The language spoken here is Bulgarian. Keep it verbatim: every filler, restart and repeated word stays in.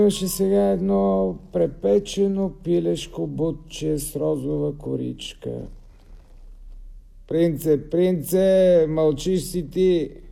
Имаше сега едно препечено пилешко бутче с розова коричка. Принце, принце, мълчиш си ти.